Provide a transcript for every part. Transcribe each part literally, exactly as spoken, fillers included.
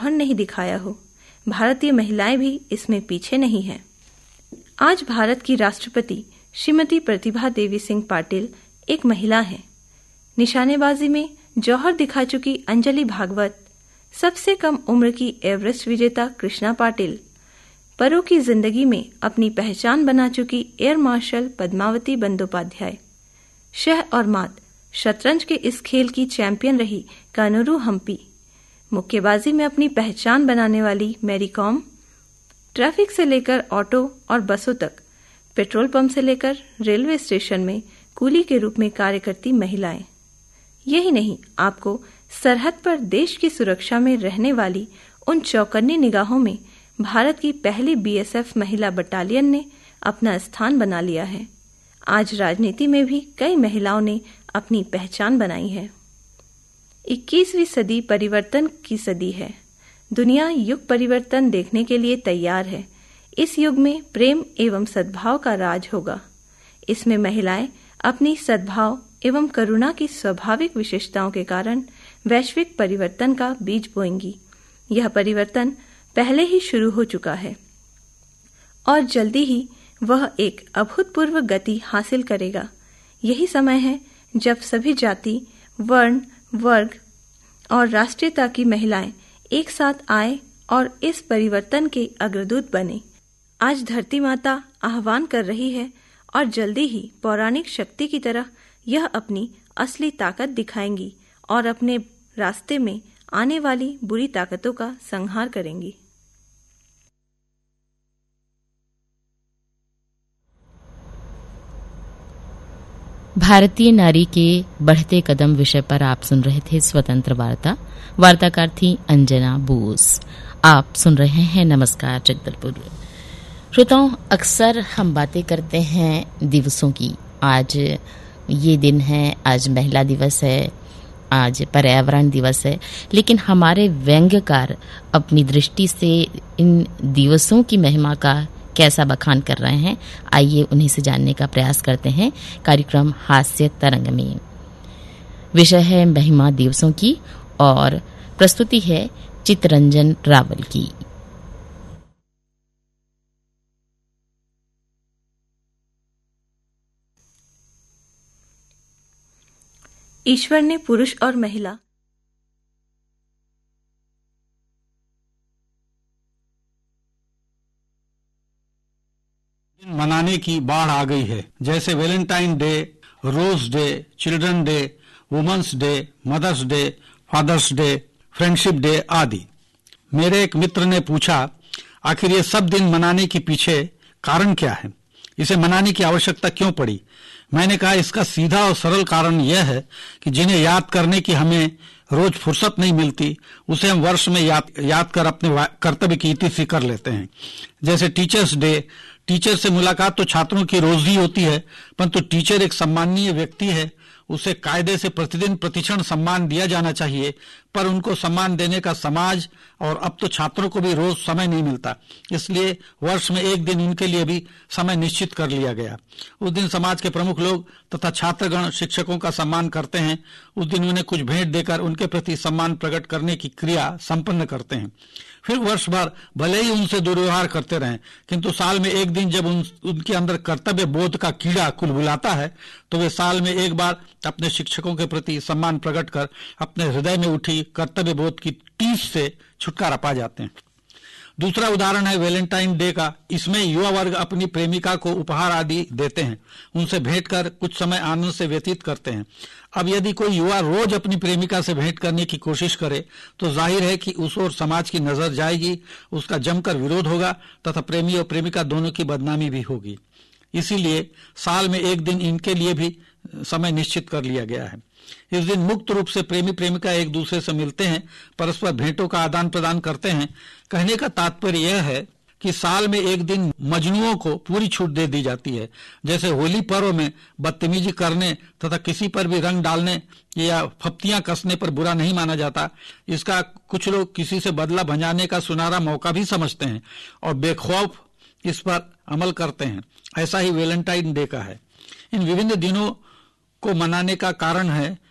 जौहर नहीं दिखाया हो, भारतीय महिलाएं भी इसमें पीछे नहीं हैं। आज भारत की राष्ट्रपति श्रीमती प्रतिभा देवी सिंह पाटिल एक महिला हैं। निशानेबाजी में जौहर दिखा चुकी अंजलि भागवत, सबसे कम उम्र की एवरेस्ट विजेता कृष्णा पाटिल, परों की जिंदगी में अपनी पहचान बना चुकी एयर मार्शल पद्मावती बंदोपाध्याय, शह और मात शतरंज के इस खेल की चैंपियन रही कानूरू हम्पी, मुक्केबाजी में अपनी पहचान बनाने वाली मैरी कॉम, ट्रैफिक से लेकर ऑटो और बसों तक, पेट्रोल पंप से लेकर रेलवे स्टेशन में कूली के रूप में कार्य करती महिलाएं। यही नहीं, आपको सरहद पर देश की सुरक्षा में रहने वाली उन चौकन्नी निगाहों में भारत की पहली बीएसएफ महिला बटालियन ने अपना स्थान बना लिया है। आज राजनीति में भी कई महिलाओं ने अपनी पहचान बनाई है। इक्कीसवीं सदी परिवर्तन की सदी है। दुनिया युग परिवर्तन देखने के लिए तैयार है। इस युग में प्रेम एवं सद्भाव का राज होगा। इसमें महिलाएं अपनी सद्भाव एवं करुणा की स्वाभाविक विशेषताओं के कारण वैश्विक परिवर्तन का बीज बोएंगी। यह परिवर्तन पहले ही शुरू हो चुका है और जल्दी ही वह एक अभूतपूर्व गति हासिल करेगा। यही समय है जब सभी जाति, वर्ण, वर्ग और राष्ट्रीयता की महिलाएं एक साथ आए और इस परिवर्तन के अग्रदूत बने। आज धरती माता आह्वान कर रही है और जल्दी ही पौराणिक शक्ति की तरह यह अपनी असली ताकत दिखाएंगी और अपने रास्ते में आने वाली बुरी ताकतों का संहार करेंगी। भारतीय नारी के बढ़ते कदम विषय पर आप सुन रहे थे स्वतंत्र वार्ता। वार्ताकार थी अंजना बोस। आप सुन रहे हैं नमस्कार जगदलपुर। श्रोताओं, अक्सर हम बातें करते हैं दिवसों की। आज ये दिन है, आज महिला दिवस है, आज पर्यावरण दिवस है, लेकिन हमारे व्यंग्यकार अपनी दृष्टि से इन दिवसों की महिमा का कैसा बखान कर रहे हैं, आइए उन्हीं से जानने का प्रयास करते हैं कार्यक्रम हास्य तरंग में। विषय है महिमा दिवसों की और प्रस्तुति है चित्तरंजन रावल की। ईश्वर ने पुरुष और महिला मनाने की बाढ़ आ गई है, जैसे Valentine day, rose day, children day, women's day, mother's day, fathers day, friendship day आदि। मेरे एक मित्र ने पूछा, आखिर ये सब दिन मनाने के पीछे कारण क्या है, इसे मनाने की आवश्यकता क्यों पड़ी? मैंने कहा, इसका सीधा और सरल कारण यह है कि जिन्हें याद करने की हमें रोज फुर्सत नहीं मिलती, उसे हम वर्ष में याद याद कर अपने कर्तव्य की इति कर लेते हैं। जैसे टीचर्स डे, टीचर से मुलाकात तो छात्रों की रोज ही होती है, परंतु तो टीचर एक सम्माननीय व्यक्ति है, उसे कायदे से प्रतिदिन प्रतिक्षण सम्मान दिया जाना चाहिए, पर उनको सम्मान देने का समाज और अब तो छात्रों को भी रोज समय नहीं मिलता, इसलिए वर्ष में एक दिन उनके लिए भी समय निश्चित कर लिया गया। उस दिन समाज के प्रमुख लोग तथा छात्रगण शिक्षकों का सम्मान करते हैं। उस दिन उन्हें कुछ भेंट देकर उनके प्रति सम्मान प्रकट करने की क्रिया संपन्न करते हैं। फिर वर्ष भर भले ही उनसे दुर्व्यवहार करते रहें, किंतु साल में एक दिन जब उन, उनके अंदर कर्तव्य बोध का कीड़ा कुलबुलाता है, तो वे साल में एक बार अपने शिक्षकों के प्रति सम्मान प्रकट कर अपने हृदय में उठी कर्तव्य बोध की टीस से छुटकारा पा जाते हैं। दूसरा उदाहरण है वैलेंटाइन डे का। इसमें युवा वर्ग अपनी प्रेमिका को उपहार आदि देते हैं, उनसे भेंट कर कुछ समय आनंद से व्यतीत करते हैं। अब यदि कोई युवा रोज अपनी प्रेमिका से भेंट करने की कोशिश करे तो जाहिर है कि उस ओर समाज की नजर जाएगी, उसका जमकर विरोध होगा तथा प्रेमी और प्रेमिका दोनों की बदनामी भी होगी। इसीलिए साल में एक दिन इनके लिए भी समय निश्चित कर लिया गया है। इस दिन मुक्त रूप से प्रेमी प्रेमिका एक दूसरे से मिलते हैं, परस्पर भेंटों का आदान प्रदान करते हैं। कहने का तात्पर्य यह है कि साल में एक दिन मजनुओं को पूरी छूट दे दी जाती है। जैसे होली पर्व में बदतमीजी करने तथा किसी पर भी रंग डालने या फप्तियां कसने पर बुरा नहीं माना जाता। इसका कुछ लोग किसी से बदला भंजाने का सुनहरा मौका भी समझते हैं और बेखौफ इस पर अमल करते हैं। ऐसा ही वैलेंटाइन डे का है। इन विभिन्न दिनों को मनाने का कारण है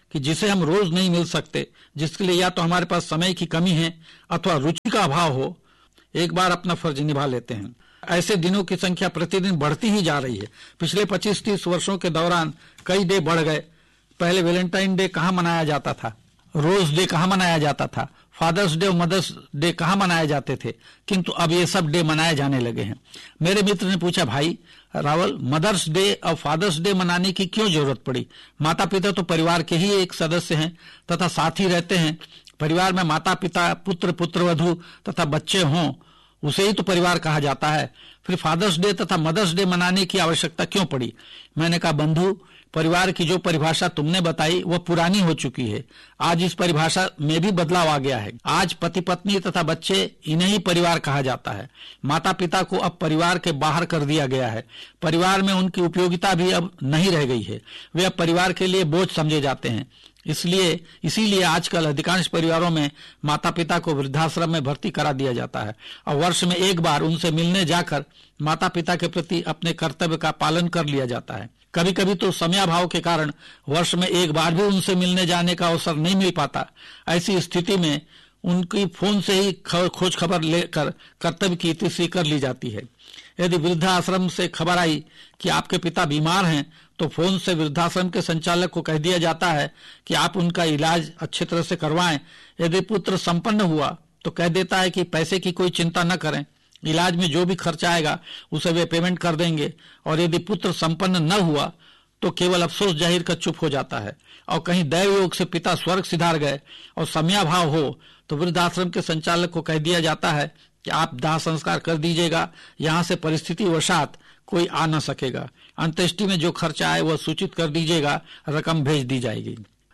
कि जिसे हम रोज नहीं मिल सकते, जिसके लिए या तो हमारे पास समय की कमी है अथवा रुचि का अभाव हो, एक बार अपना फर्ज निभा लेते हैं। ऐसे दिनों की संख्या प्रतिदिन बढ़ती ही जा रही है। पिछले पच्चीस तीस वर्षों के दौरान कई डे बढ़ गए। पहले वैलेंटाइन डे कहाँ मनाया जाता था, रोज डे कहाँ मनाया जाता था, फादर्स डे और मदर्स डे कहाँ मनाए जाते थे, किंतु अब ये सब डे मनाए जाने लगे हैं। मेरे मित्र ने पूछा, भाई रावल, मदर्स डे और फादर्स डे मनाने की क्यों जरूरत पड़ी? माता पिता तो परिवार के ही एक सदस्य हैं तथा साथ ही रहते हैं। परिवार में माता पिता, पुत्र पुत्रवधू तथा बच्चे हों, उसे ही तो परिवार कहा जाता है। फिर फादर्स डे तथा मदर्स डे मनाने की आवश्यकता क्यों पड़ी? मैंने कहा, बंधु, परिवार की जो परिभाषा तुमने बताई वह पुरानी हो चुकी है। आज इस परिभाषा में भी बदलाव आ गया है। आज पति पत्नी तथा बच्चे, इन्हें ही परिवार कहा जाता है। माता पिता को अब परिवार के बाहर कर दिया गया है। परिवार में उनकी उपयोगिता भी अब नहीं रह गई है। वे अब परिवार के लिए बोझ समझे जाते हैं। इसलिए इसीलिए आजकल अधिकांश परिवारों में माता पिता को वृद्धाश्रम में भर्ती करा दिया जाता है और वर्ष में एक बार उनसे मिलने जाकर माता पिता के प्रति अपने कर्तव्य का पालन कर लिया जाता है। कभी कभी तो समयाभाव के कारण वर्ष में एक बार भी उनसे मिलने जाने का अवसर नहीं मिल पाता। ऐसी स्थिति में उनकी फोन से ही खोज खबर लेकर कर्तव्य की तीसरी कर ली जाती है। यदि वृद्धाश्रम से खबर आई कि आपके पिता बीमार हैं, तो फोन से वृद्धाश्रम के संचालक को कह दिया जाता है कि आप उनका इलाज अच्छी तरह से करवाएं। यदि पुत्र संपन्न हुआ तो कह देता है कि पैसे की कोई चिंता न करें, इलाज में जो भी खर्च आएगा उसे वे पेमेंट कर देंगे। और यदि पुत्र संपन्न न हुआ तो केवल अफसोस जाहिर कर चुप हो जाता है। और कहीं दैव योग से पिता स्वर्ग सिधार गए और समयाभाव हो तो वृद्धाश्रम के संचालक को कह दिया जाता है कि आप दाह संस्कार कर दीजिएगा, यहाँ से परिस्थिति वशात कोई आ न सकेगा। अंत्येष्टि में जो खर्चा आए वह सूचित कर दीजिएगा, रकम भेज दी जाएगी।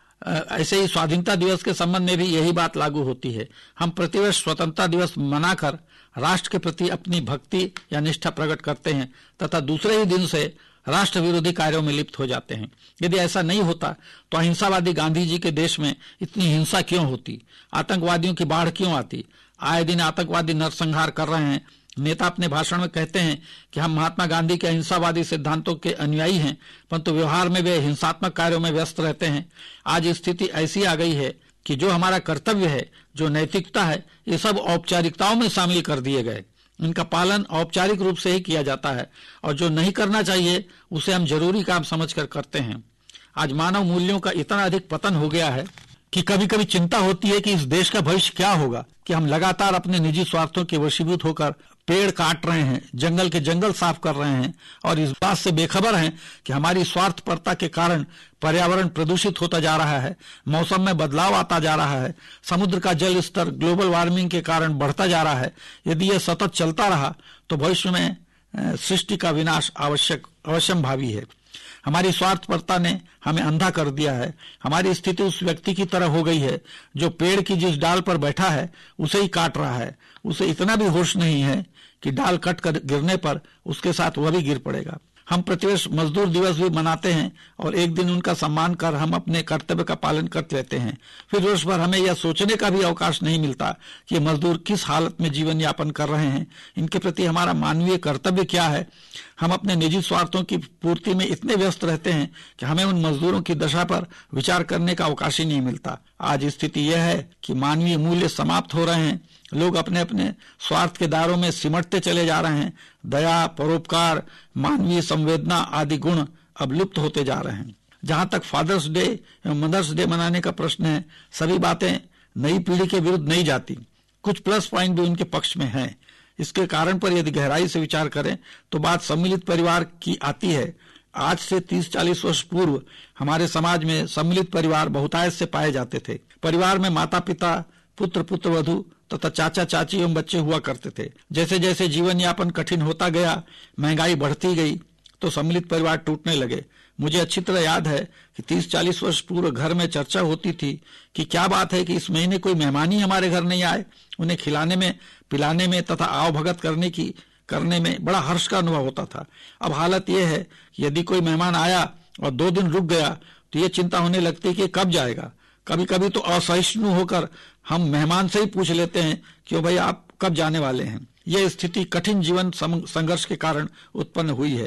ऐसे ही स्वाधीनता दिवस के संबंध में भी यही बात लागू होती है। हम प्रतिवर्ष स्वतंत्रता दिवस मनाकर राष्ट्र के प्रति अपनी भक्ति या निष्ठा प्रकट करते हैं तथा दूसरे ही दिन से राष्ट्र विरोधी कार्यों में लिप्त हो जाते हैं। यदि ऐसा नहीं होता तो अहिंसावादी गांधी जी के देश में इतनी हिंसा क्यों होती, आतंकवादियों की बाढ़ क्यों आती? आए दिन आतंकवादी नरसंहार कर रहे हैं। नेता अपने भाषण में कहते हैं कि हम महात्मा गांधी के अहिंसावादी सिद्धांतों के अनुयायी हैं, परंतु व्यवहार में वे हिंसात्मक कार्यों में व्यस्त रहते हैं। आज स्थिति ऐसी आ गई है कि जो हमारा कर्तव्य है, जो नैतिकता है, ये सब औपचारिकताओं में शामिल कर दिए गए। इनका पालन औपचारिक रूप से ही किया जाता है और जो नहीं करना चाहिए उसे हम जरूरी काम समझकर करते हैं। आज मानव मूल्यों का इतना अधिक पतन हो गया है कि कभी कभी चिंता होती है कि इस देश का भविष्य क्या होगा, कि हम लगातार अपने निजी स्वार्थों के वशीभूत होकर पेड़ काट रहे हैं, जंगल के जंगल साफ कर रहे हैं और इस बात से बेखबर हैं कि हमारी स्वार्थपरता के कारण पर्यावरण प्रदूषित होता जा रहा है, मौसम में बदलाव आता जा रहा है, समुद्र का जल स्तर ग्लोबल वार्मिंग के कारण बढ़ता जा रहा है। यदि यह सतत चलता रहा तो भविष्य में सृष्टि का विनाश आवश्यक अवश्यंभावी है। हमारी स्वार्थपरता ने हमें अंधा कर दिया है। हमारी स्थिति उस व्यक्ति की तरह हो गई है जो पेड़ की जिस डाल पर बैठा है उसे ही काट रहा है। उसे इतना भी होश नहीं है कि डाल कट कर गिरने पर उसके साथ वह भी गिर पड़ेगा। हम प्रतिवर्ष मजदूर दिवस भी मनाते हैं और एक दिन उनका सम्मान कर हम अपने कर्तव्य का पालन कर लेते हैं। फिर वर्ष भर हमें यह सोचने का भी अवकाश नहीं मिलता कि ये मजदूर किस हालत में जीवन यापन कर रहे हैं, इनके प्रति हमारा मानवीय कर्तव्य क्या है। हम अपने निजी स्वार्थों की पूर्ति में इतने व्यस्त रहते हैं कि हमें उन मजदूरों की दशा पर विचार करने का अवकाश ही नहीं मिलता। आज स्थिति यह है कि मानवीय मूल्य समाप्त हो रहे हैं। लोग अपने अपने स्वार्थ के दायरों में सिमटते चले जा रहे हैं। दया, परोपकार, मानवीय संवेदना आदि गुण अब लुप्त होते जा रहे हैं। जहां तक फादर्स डे एवं मदर्स डे मनाने का प्रश्न है, सभी बातें नई पीढ़ी के विरुद्ध नहीं जाती। कुछ प्लस पॉइंट भी उनके पक्ष में हैं। इसके कारण पर यदि गहराई से विचार करें तो बात सम्मिलित परिवार की आती है। आज से तीस चालीस वर्ष पूर्व हमारे समाज में सम्मिलित परिवार बहुतायत से पाए जाते थे। परिवार में माता पिता, पुत्र पुत्रवधू तथा चाचा चाची एवं बच्चे हुआ करते थे। जैसे जैसे जीवन यापन कठिन होता गया, महंगाई बढ़ती गई तो सम्मिलित परिवार टूटने लगे। मुझे अच्छी तरह याद है कि तीस चालीस वर्ष पूर्व घर में चर्चा होती थी कि क्या बात है कि इस महीने कोई मेहमान ही हमारे घर नहीं आए। उन्हें खिलाने में, पिलाने में तथा आओ भगत करने की करने में बड़ा हर्ष का अनुभव होता था। अब हालत यह है कि यदि कोई मेहमान आया और दो दिन रुक गया तो ये चिंता होने लगती है कि कब जाएगा। कभी कभी तो असहिष्णु होकर हम मेहमान से ही पूछ लेते हैं कि भाई आप कब जाने वाले हैं। यह स्थिति कठिन जीवन संघर्ष के कारण उत्पन्न हुई है।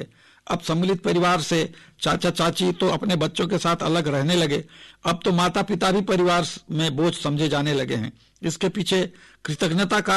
अब सम्मिलित परिवार से चाचा चाची तो अपने बच्चों के साथ अलग रहने लगे, अब तो माता पिता भी परिवार में बोझ समझे जाने लगे हैं। इसके पीछे कृतज्ञता का